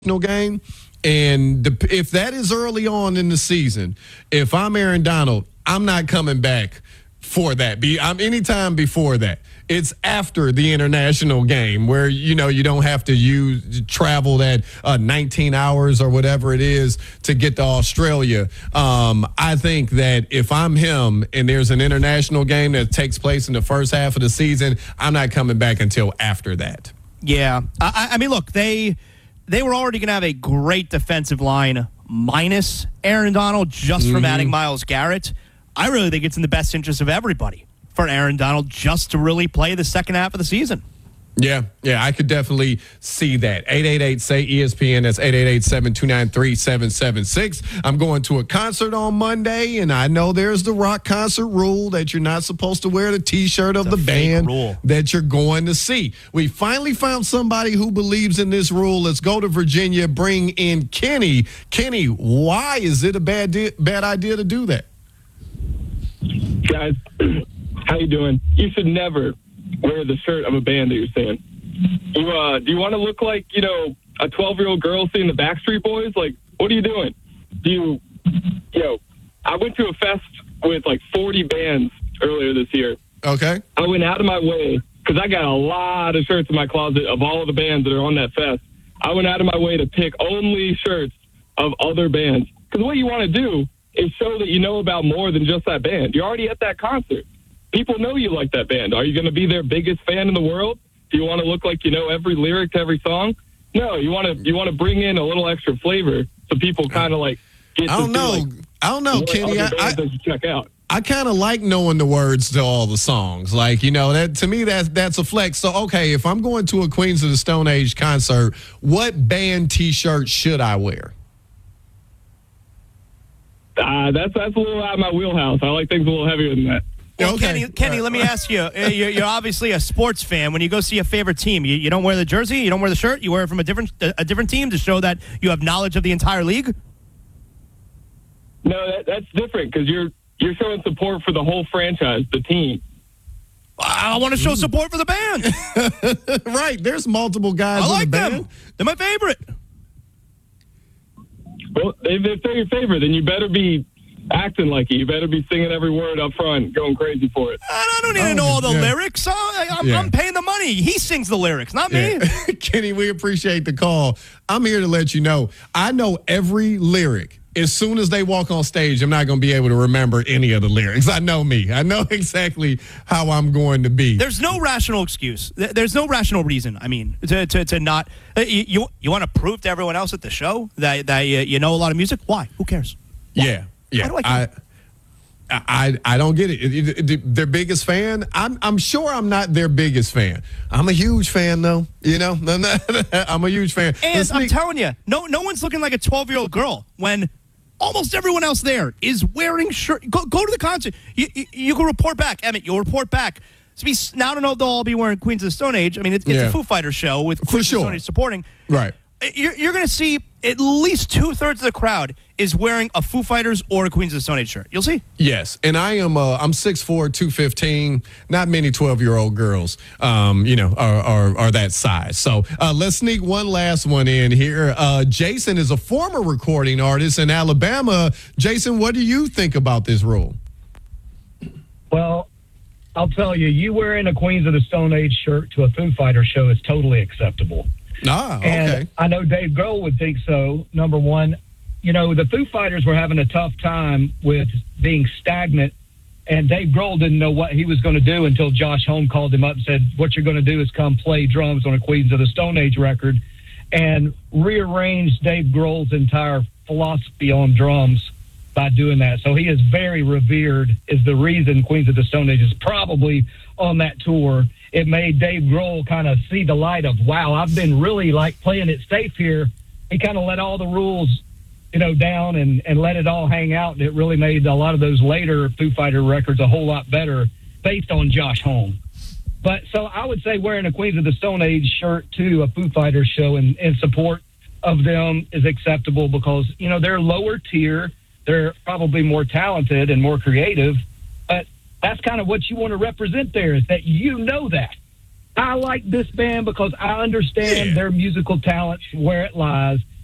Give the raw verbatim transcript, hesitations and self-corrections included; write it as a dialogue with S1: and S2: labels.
S1: international game. And the, if that is early on in the season, if I'm Aaron Donald, I'm not coming back for that. Be I'm anytime before that. It's after the international game where, you know, you don't have to use travel that uh, nineteen hours or whatever it is to get to Australia. Um, I think that if I'm him and there's an international game that takes place in the first half of the season, I'm not coming back until after that.
S2: Yeah. I, I mean, look, they they were already going to have a great defensive line minus Aaron Donald just from mm-hmm. adding Myles Garrett. I really think it's in the best interest of everybody for Aaron Donald just to really play the second half of the season.
S1: Yeah, yeah, I could definitely see that. eight eight eight, S A Y, E S P N. That's eight eight eight, seven two nine, three seven seven six. I'm going to a concert on Monday, and I know there's the rock concert rule that you're not supposed to wear the T-shirt of
S2: it's
S1: the band
S2: rule.
S1: that you're going to see. We finally found somebody who believes in this rule. Let's go to Virginia, bring in Kenny. Kenny, why is it a bad, di- bad idea to do that?
S3: Guys, how you doing? You should never wear the shirt of a band that you're seeing. You, uh, do you want to look like, you know, a twelve-year-old girl seeing the Backstreet Boys? Like, what are you doing? Do you, you know, I went to a fest with like forty bands earlier this year.
S1: Okay.
S3: I went out of my way, because I got a lot of shirts in my closet of all of the bands that are on that fest. I went out of my way to pick only shirts of other bands. Because what you want to do is show that you know about more than just that band. You're already at that concert. People know you like that band. Are you going to be their biggest fan in the world? Do you want to look like you know every lyric to every song? No, you want to you want to bring in a little extra flavor so people kind of like get
S1: I don't
S3: to
S1: know.
S3: like,
S1: I don't know, Kenny. I, I,
S3: that you check out.
S1: I kind of like knowing the words to all the songs. Like, you know, that to me, that's, that's a flex. So, okay, if I'm going to a Queens of the Stone Age concert, what band T-shirt should I wear?
S3: Uh, that's that's a little out of my wheelhouse. I like things a little heavier than that.
S2: Well,
S1: Okay.
S2: Kenny, Kenny, let me ask you. You're, you're obviously a sports fan. When you go see a favorite team, you, you don't wear the jersey, you don't wear the shirt, you wear it from a different a different team to show that you have knowledge of the entire league?
S3: No, that, that's different because you're you're showing support for the whole franchise, the team.
S2: I want to show support for the band.
S1: Right. There's multiple guys
S2: I
S1: in
S2: like
S1: the band.
S2: them. They're my favorite.
S3: Well, if, if they're your favorite, then you better be acting like it. You better be singing every word up front, going crazy for it.
S2: I don't need
S1: Oh,
S2: to know all the
S1: yeah.
S2: lyrics. I, I'm,
S1: Yeah.
S2: I'm paying the money. He sings the lyrics, not me.
S1: Yeah. Kenny, we appreciate the call. I'm here to let you know, I know every lyric. As soon as they walk on stage, I'm not going to be able to remember any of the lyrics. I know me. I know exactly how I'm going to be.
S2: There's no rational excuse. There's no rational reason, I mean, to to, to not. You you, you want to prove to everyone else at the show that, that you, you know a lot of music? Why? Who cares? Why?
S1: Yeah. Yeah.
S2: Why do I care?
S1: I, I, I don't get it. It- it- it- Their biggest fan? I'm I'm sure I'm not their biggest fan. I'm a huge fan, though. You know, I'm, not, I'm a huge fan.
S2: And
S1: Let's
S2: I'm
S1: sneak-
S2: telling you, no no one's looking like a twelve-year-old girl when almost everyone else there is wearing shirt. Go, go to the concert. You, you, you can report back. Emmett, you'll report back. So be, now I don't know if they'll all be wearing Queens of the Stone Age. I mean, it's, it's
S1: Yeah.
S2: a Foo Fighters show with
S1: For
S2: Queens
S1: sure.
S2: of the Stone Age supporting.
S1: Right.
S2: You're, you're going to see at least two-thirds of the crowd is wearing a Foo Fighters or a Queens of the Stone Age shirt. You'll see.
S1: Yes, and I am. Uh, I'm six four, two fifteen. Not many twelve-year-old girls, um, you know, are, are are that size. So uh, let's sneak one last one in here. Uh, Jason is a former recording artist in Alabama. Jason, what do you think about this rule?
S4: Well, I'll tell you, you wearing a Queens of the Stone Age shirt to a Foo Fighter show is totally acceptable.
S1: Ah, okay.
S4: And I know Dave Grohl would think so. Number one, you know, the Foo Fighters were having a tough time with being stagnant, and Dave Grohl didn't know what he was going to do until Josh Homme called him up and said, what you're going to do is come play drums on a Queens of the Stone Age record, and rearranged Dave Grohl's entire philosophy on drums by doing that. So he is very revered, is the reason Queens of the Stone Age is probably on that tour. It made Dave Grohl kind of see the light of, wow, I've been really like playing it safe here. He kind of let all the rules, you know, down and, and let it all hang out. And it really made a lot of those later Foo Fighter records a whole lot better based on Josh Homme. But so I would say wearing a Queens of the Stone Age shirt to a Foo Fighters show in, in support of them is acceptable because, you know, they're lower tier. They're probably more talented and more creative. But that's kind of what you want to represent there is that you know that. I like this band because I understand
S1: Yeah.
S4: their musical talents, where it lies.